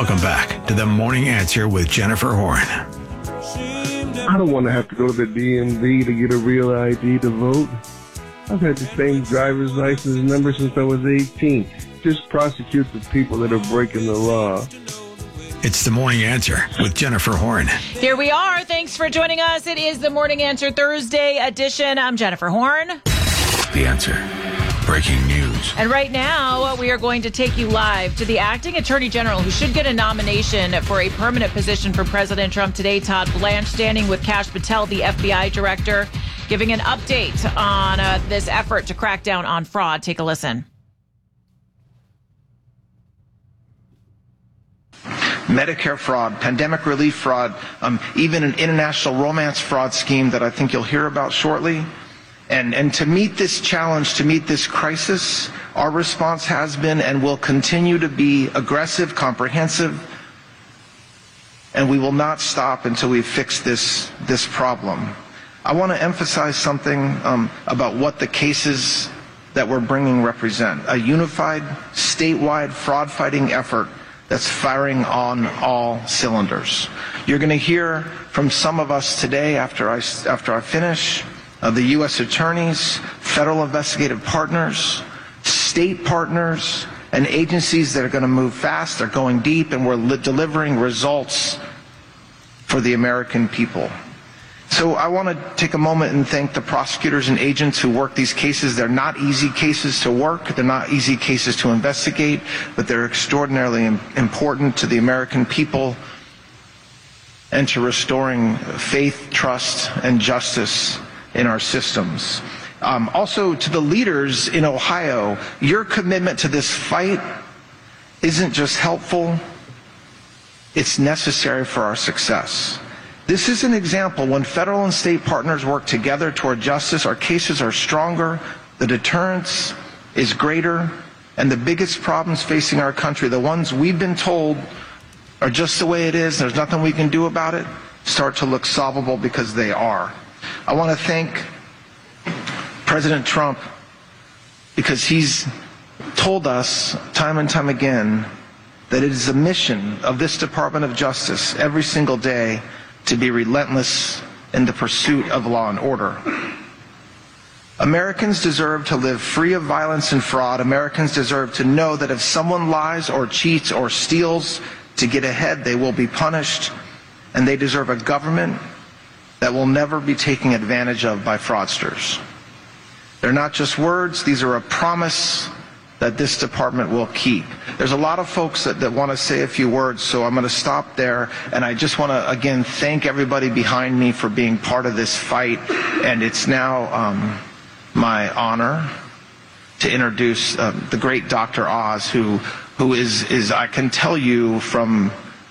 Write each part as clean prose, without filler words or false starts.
Welcome back to The Morning Answer with Jennifer Horn. I don't want to have to go to the DMV to get a real ID to vote. I've had the same driver's license number since I was 18. Just prosecute the people that are breaking the law. It's The Morning Answer with Jennifer Horn. Here we are. Thanks for joining us. It is The Morning Answer Thursday edition. I'm Jennifer Horn. The Answer. Breaking news. And right now, we are going to take you live to the acting attorney general who should get a nomination for a permanent position for President Trump today, Todd Blanche, standing with Kash Patel, the FBI director, giving an update on this effort to crack down on fraud. Take a listen. Medicare fraud, pandemic relief fraud, even an international romance fraud scheme that I think you'll hear about shortly. And to meet this challenge, to meet this crisis, our response has been and will continue to be aggressive, comprehensive, and we will not stop until we fix this problem. I want to emphasize something about what the cases that we're bringing represent. A unified, statewide fraud-fighting effort that's firing on all cylinders. You're going to hear from some of us today after I finish. The U.S. attorneys, federal investigative partners, state partners, and agencies that are going to move fast. They're going deep, and we're delivering results for the American people. So I want to take a moment and thank the prosecutors and agents who work these cases. They're not easy cases to work. They're not easy cases to investigate, but they're extraordinarily important to the American people and to restoring faith, trust, and justice in our systems. Also, to the leaders in Ohio, your commitment to this fight isn't just helpful, it's necessary for our success. This is an example when federal and state partners work together toward justice, our cases are stronger, the deterrence is greater, and the biggest problems facing our country, the ones we've been told are just the way it is, there's nothing we can do about it, start to look solvable because they are. I want to thank President Trump because he's told us time and time again that it is the mission of this Department of Justice every single day to be relentless in the pursuit of law and order. Americans deserve to live free of violence and fraud. Americans deserve to know that if someone lies or cheats or steals to get ahead, they will be punished, and they deserve a government that will never be taken advantage of by fraudsters. They're not just words, these are a promise that this department will keep. There's a lot of folks that want to say a few words, so I'm going to stop there, and I just want to again thank everybody behind me for being part of this fight, and it's now my honor to introduce the great Dr. Oz, who is I can tell you from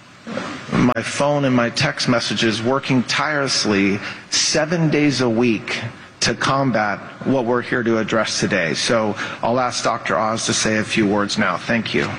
my phone and my text messages, working tirelessly 7 days a week to combat what we're here to address today. So I'll ask Dr. Oz to say a few words now. Thank you.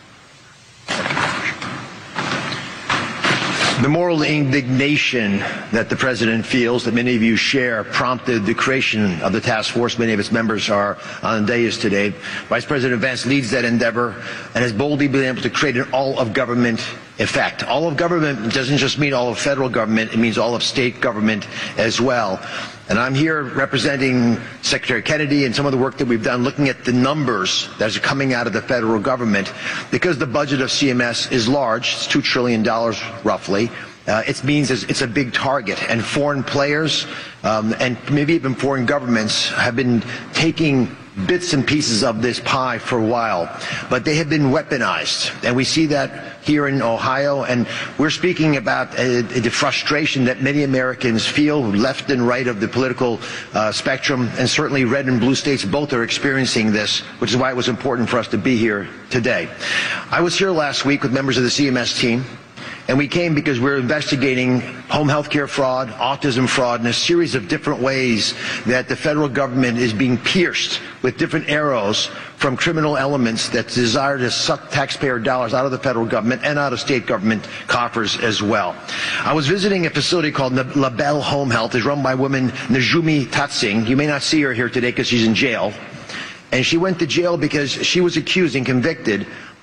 The moral indignation that the president feels, that many of you share, prompted the creation of the task force. Many of its members are on the dais today. Vice President Vance leads that endeavor and has boldly been able to create an all-of-government effect. All of government doesn't just mean all of federal government, it means all of state government as well. And I'm here representing Secretary Kennedy and some of the work that we've done looking at the numbers that are coming out of the federal government. Because the budget of CMS is large, it's $2 trillion roughly, it means it's a big target. And foreign players and maybe even foreign governments have been taking bits and pieces of this pie for a while, but they have been weaponized, and we see that here in Ohio, and we're speaking about the frustration that many Americans feel, left and right of the political spectrum, and certainly red and blue states both are experiencing this, which is why it was important for us to be here today. I was here last week with members of the CMS team, and we came because we're investigating home health care fraud, autism fraud, and a series of different ways that the federal government is being pierced with different arrows from criminal elements that desire to suck taxpayer dollars out of the federal government and out of state government coffers as well. I was visiting a facility called La Belle Home Health. It's run by a woman, Najumi Tatsing. You may not see her here today because she's in jail. And she went to jail because she was accused and convicted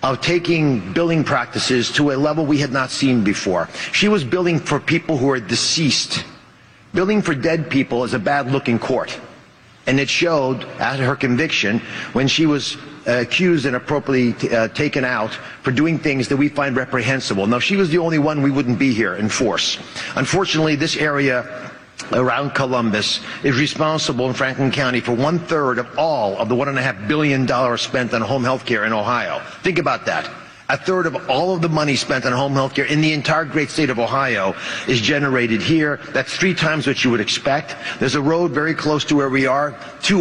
of taking billing practices to a level we had not seen before. She was billing for people who are deceased. Billing for dead people is a bad look in court. And it showed at her conviction when she was accused and appropriately taken out for doing things that we find reprehensible. Now, if she was the only one, we wouldn't be here in force. Unfortunately, this area around Columbus is responsible in Franklin County for 1/3 of all of the $1.5 billion spent on home health care in Ohio. Think about that. 1/3 of all of the money spent on home health care in the entire great state of Ohio is generated here. That's 3 times what you would expect. There's a road very close to where we are,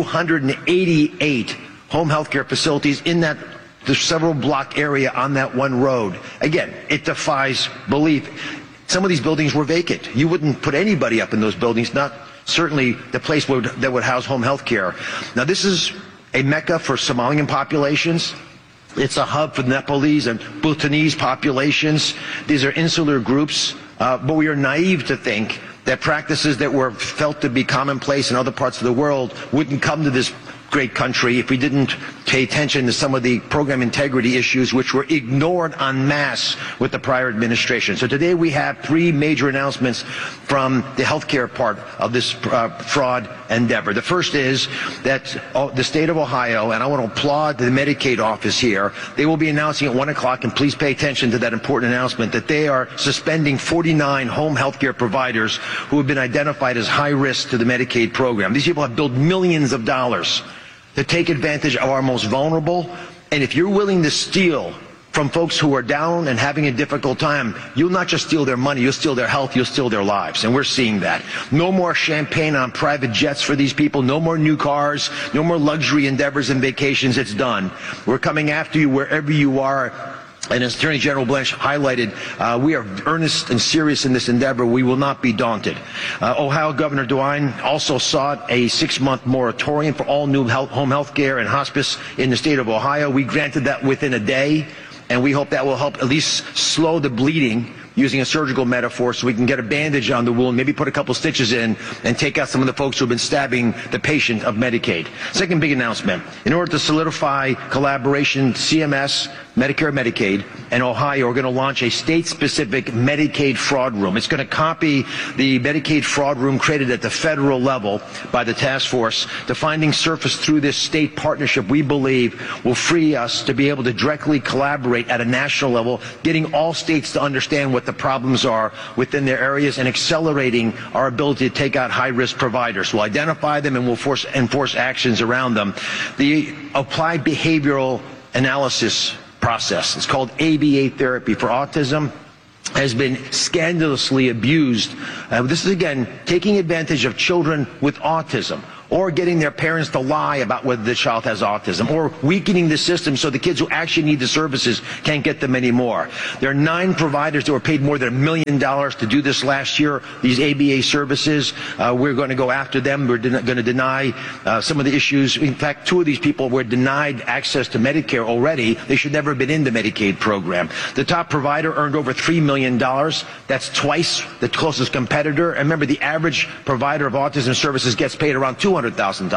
288 home health care facilities in that the several block area on that one road. Again, it defies belief. Some of these buildings were vacant. You wouldn't put anybody up in those buildings, not certainly the place that would house home health care. Now, this is a mecca for Somalian populations. It's a hub for Nepalese and Bhutanese populations. These are insular groups, but we are naive to think that practices that were felt to be commonplace in other parts of the world wouldn't come to this great country if we didn't pay attention to some of the program integrity issues which were ignored en masse with the prior administration. So today we have 3 major announcements from the healthcare part of this fraud endeavor. The first is that the state of Ohio, and I want to applaud the Medicaid office here, they will be announcing at 1 o'clock, and please pay attention to that important announcement, that they are suspending 49 home healthcare providers who have been identified as high risk to the Medicaid program. These people have billed millions of dollars to take advantage of our most vulnerable. And if you're willing to steal from folks who are down and having a difficult time, you'll not just steal their money, you'll steal their health, you'll steal their lives. And we're seeing that. No more champagne on private jets for these people, no more new cars, no more luxury endeavors and vacations. It's done. We're coming after you wherever you are. And as Attorney General Blanche highlighted, we are earnest and serious in this endeavor. We will not be daunted. Ohio Governor DeWine also sought a 6-month moratorium for all new home health care and hospice in the state of Ohio. We granted that within a day, and we hope that will help at least slow the bleeding, using a surgical metaphor, so we can get a bandage on the wound, maybe put a couple stitches in, and take out some of the folks who have been stabbing the patient of Medicaid. Second big announcement. In order to solidify collaboration, CMS, Medicare, Medicaid, and Ohio are going to launch a state-specific Medicaid fraud room. It's going to copy the Medicaid fraud room created at the federal level by the task force. The findings surfaced through this state partnership, we believe, will free us to be able to directly collaborate at a national level, getting all states to understand what the problems are within their areas and accelerating our ability to take out high-risk providers. We'll identify them and we'll enforce actions around them. The applied behavioral analysis process, it's called ABA therapy for autism, has been scandalously abused. This is, again, taking advantage of children with autism, or getting their parents to lie about whether the child has autism, or weakening the system so the kids who actually need the services can't get them anymore. There are 9 providers that were paid more than $1 million to do this last year, these ABA services. We're going to go after them. We're going to deny some of the issues. In fact, 2 of these people were denied access to Medicare already. They should never have been in the Medicaid program. The top provider earned over $3 million. That's twice the closest competitor. And remember, the average provider of autism services gets paid around $200,000.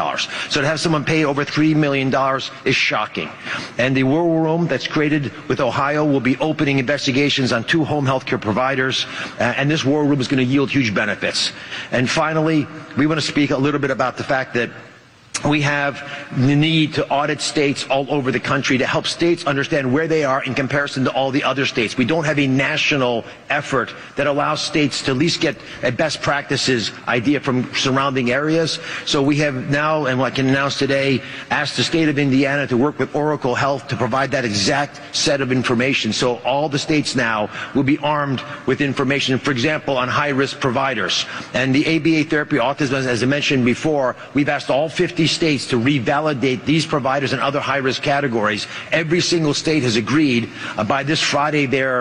So to have someone pay over $3 million is shocking. And the war room that's created with Ohio will be opening investigations on 2 home health care providers, and this war room is going to yield huge benefits. And finally, we want to speak a little bit about the fact that we have the need to audit states all over the country to help states understand where they are in comparison to all the other states. We don't have a national effort that allows states to at least get a best practices idea from surrounding areas. So we have now, and I can announce today, asked the state of Indiana to work with Oracle Health to provide that exact set of information. So all the states now will be armed with information, for example, on high-risk providers. And the ABA therapy autism, as I mentioned before, we've asked all 50 states to revalidate these providers and other high-risk categories. Every single state has agreed. By this Friday, they're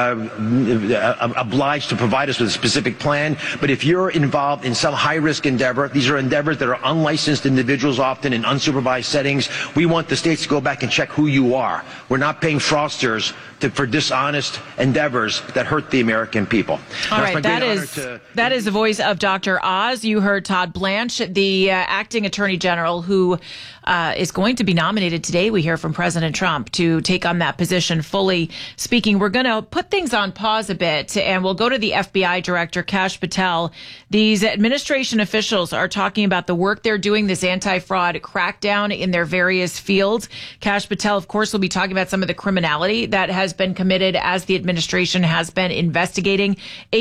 obliged to provide us with a specific plan. But if you're involved in some high-risk endeavor, these are endeavors that are unlicensed individuals, often in unsupervised settings, we want the states to go back and check who you are. We're not paying fraudsters for dishonest endeavors that hurt the American people. All right, that is the voice of Dr. Oz. You heard Todd Blanche, the acting Attorney General General, who is going to be nominated today, we hear from President Trump, to take on that position fully speaking. We're going to put things on pause a bit, and we'll go to the FBI Director, Kash Patel. These administration officials are talking about the work they're doing, this anti-fraud crackdown in their various fields. Kash Patel, of course, will be talking about some of the criminality that has been committed as the administration has been investigating.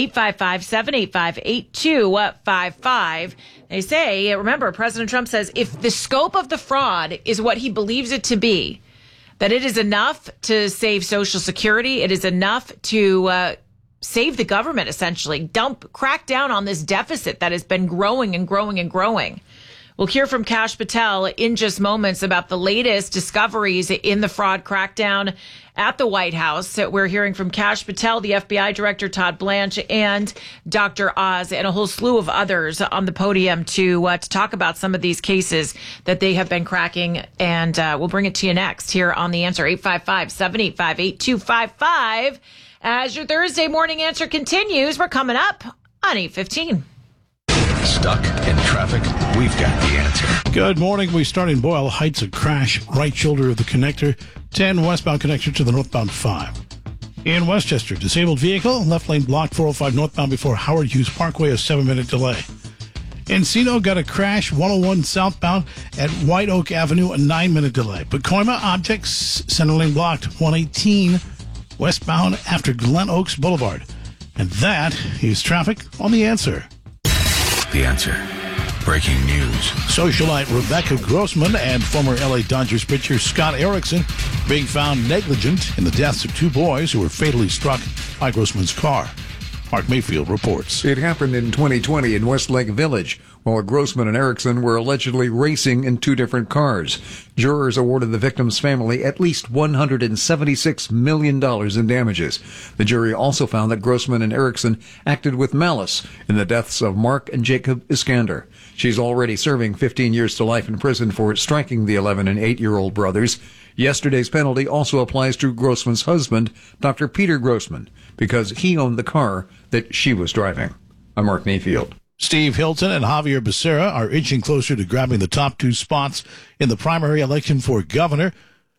855-785-8255. They say, remember, President Trump says if the scope of the fraud is what he believes it to be, that it is enough to save Social Security, it is enough to save the government, essentially, crack down on this deficit that has been growing and growing and growing. We'll hear from Kash Patel in just moments about the latest discoveries in the fraud crackdown at the White House. We're hearing from Kash Patel, the FBI Director, Todd Blanche, and Dr. Oz, and a whole slew of others on the podium to talk about some of these cases that they have been cracking. And we'll bring it to you next here on The Answer, 855-785-8255. As your Thursday morning answer continues, we're coming up on 8:15. Stuck in traffic? We've got the answer. Good morning. We start in Boyle Heights, a crash, right shoulder of the connector, 10 westbound connector to the northbound 5. In Westchester, disabled vehicle, left lane blocked, 405 northbound before Howard Hughes Parkway, a 7-minute delay. Encino got a crash, 101 southbound at White Oak Avenue, a 9-minute delay. Pacoima Objects, center lane blocked, 118 westbound after Glen Oaks Boulevard. And that is traffic on The Answer. The Answer. Breaking news. Socialite Rebecca Grossman and former LA Dodgers pitcher Scott Erickson being found negligent in the deaths of 2 boys who were fatally struck by Grossman's car. Mark Mayfield reports. It happened in 2020 in Westlake Village, while Grossman and Erickson were allegedly racing in 2 different cars. Jurors awarded the victim's family at least $176 million in damages. The jury also found that Grossman and Erickson acted with malice in the deaths of Mark and Jacob Iskander. She's already serving 15 years to life in prison for striking the 11 and 8-year-old brothers. Yesterday's penalty also applies to Grossman's husband, Dr. Peter Grossman, because he owned the car that she was driving. I'm Mark Mayfield. Steve Hilton and Javier Becerra are inching closer to grabbing the top 2 spots in the primary election for governor.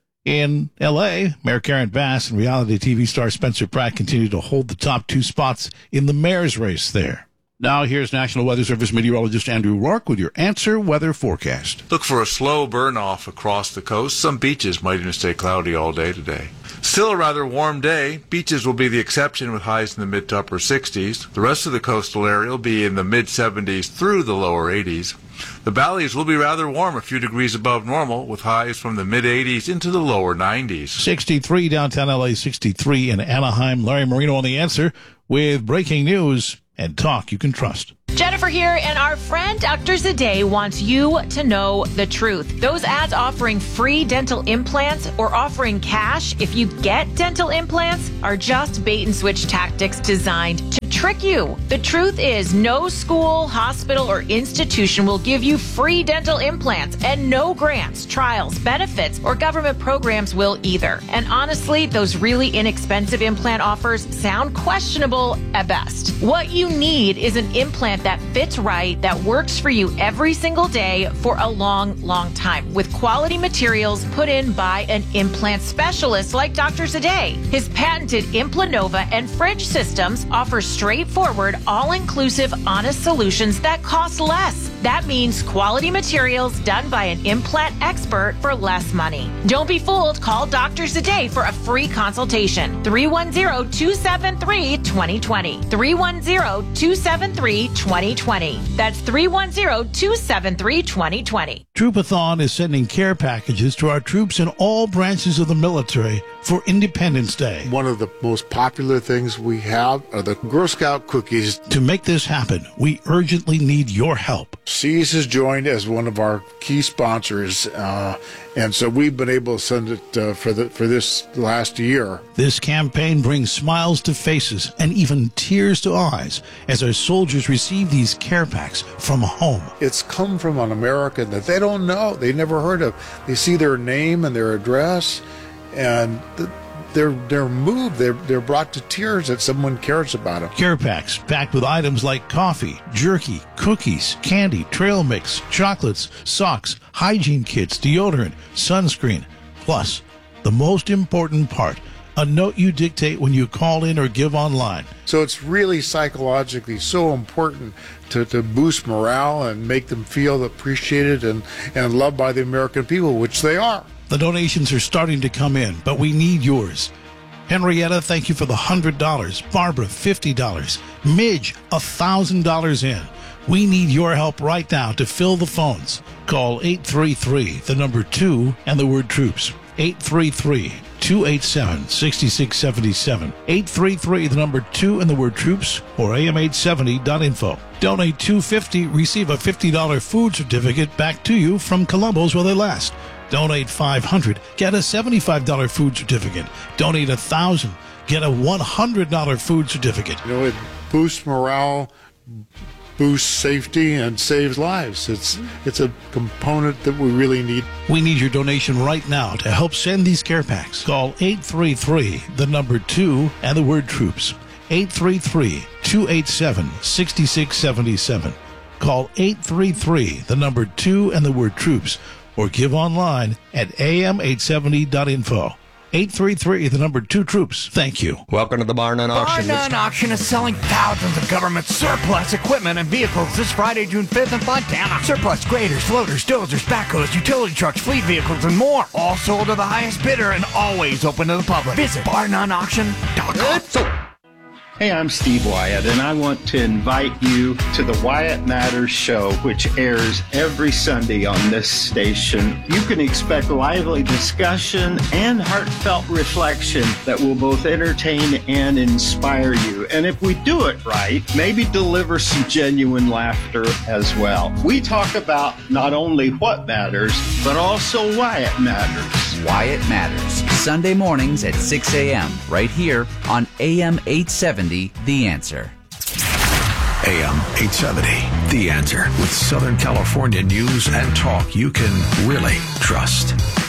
In L.A., Mayor Karen Bass and reality TV star Spencer Pratt continue to hold the top 2 spots in the mayor's race there. Now here's National Weather Service meteorologist Andrew Rourke with your Answer Weather Forecast. Look for a slow burn-off across the coast. Some beaches might even stay cloudy all day today. Still a rather warm day. Beaches will be the exception with highs in the mid to upper 60s. The rest of the coastal area will be in the mid 70s through the lower 80s. The valleys will be rather warm, a few degrees above normal, with highs from the mid 80s into the lower 90s. 63 downtown LA, 63 in Anaheim. Larry Marino on The Answer with breaking news and talk you can trust. Jennifer here, and our friend Dr. Zadeh wants you to know the truth. Those ads offering free dental implants or offering cash if you get dental implants are just bait and switch tactics designed to trick you. The truth is, no school, hospital, or institution will give you free dental implants, and no grants, trials, benefits, or government programs will either. And honestly, those really inexpensive implant offers sound questionable at best. What you need is an implant that fits right, that works for you every single day for a long, long time, with quality materials put in by an implant specialist like Dr. Zadeh. His patented Implanova and Fridge systems offer straightforward, all-inclusive, honest solutions that cost less. That means quality materials done by an implant expert for less money. Don't be fooled. Call Dr. Zadeh for a free consultation. 310-273-2020. 310-273-2020. That's 310-273-2020. Troopathon is sending care packages to our troops in all branches of the military for Independence Day. One of the most popular things we have are the Girl Scout cookies. To make this happen, we urgently need your help. Seas has joined as one of our key sponsors, and so we've been able to send it for this last year. This campaign brings smiles to faces and even tears to eyes as our soldiers receive these care packs from home. It's come from an American that they don't know, they never heard of. They see their name and their address, and they're moved. They're brought to tears that someone cares about them. Care packs packed with items like coffee, jerky, cookies, candy, trail mix, chocolates, socks, hygiene kits, deodorant, sunscreen. Plus, the most important part, a note you dictate when you call in or give online. So it's really psychologically so important to boost morale and make them feel appreciated and loved by the American people, which they are. The donations are starting to come in, but we need yours. Henrietta, thank you for the $100. Barbara, $50. Midge, $1,000 in. We need your help right now to fill the phones. Call 833, the number 2, and the word troops. 833-287-6677. 833, the number 2, and the word troops, or am870.info. Donate $250, receive a $50 food certificate back to you from Columbo's while they last. Donate $500, get a $75 food certificate. Donate $1,000, get a $100 food certificate. You know, it boosts morale, boosts safety, and saves lives. It's a component that we really need. We need your donation right now to help send these care packs. Call 833, the number 2, and the word troops. 833-287-6677. Call 833, the number 2, and the word troops, or give online at am870.info. 833, the number 2 troops. Thank you. Welcome to the Bar None Auction. Bar None Auction is selling thousands of government surplus equipment and vehicles this Friday, June 5th in Fontana. Surplus graders, loaders, dozers, backhoes, utility trucks, fleet vehicles, and more. All sold to the highest bidder and always open to the public. Visit barnoneauction.com. Hey, I'm Steve Wyatt, and I want to invite you to the Wyatt Matters Show, which airs every Sunday on this station. You can expect lively discussion and heartfelt reflection that will both entertain and inspire you. And if we do it right, maybe deliver some genuine laughter as well. We talk about not only what matters, but also why it matters. Wyatt Matters, Sunday mornings at 6 a.m. right here on AM 870, The Answer. AM 870, The Answer, with Southern California news and talk you can really trust.